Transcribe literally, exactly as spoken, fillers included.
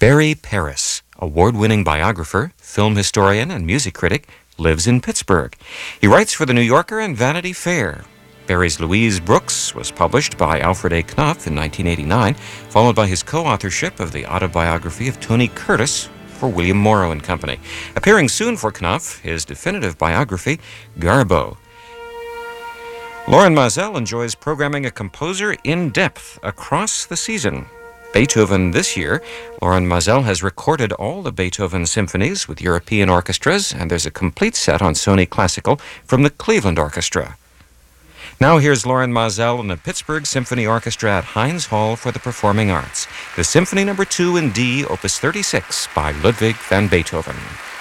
Barry Paris, award-winning biographer, film historian, and music critic, lives in Pittsburgh. He writes for The New Yorker and Vanity Fair. Barry's Louise Brooks was published by Alfred A. Knopf in nineteen eighty-nine, followed by his co-authorship of the autobiography of Tony Curtis for William Morrow and Company. Appearing soon for Knopf, his definitive biography, Garbo. Lauren Mazel enjoys programming a composer in depth across the season. Beethoven this year, Lauren Mazel has recorded all the Beethoven symphonies with European orchestras, and there's a complete set on Sony Classical from the Cleveland Orchestra. Now here's Lauren Mazel and the Pittsburgh Symphony Orchestra at Heinz Hall for the Performing Arts. The Symphony Number two in D, Opus thirty-six by Ludwig van Beethoven.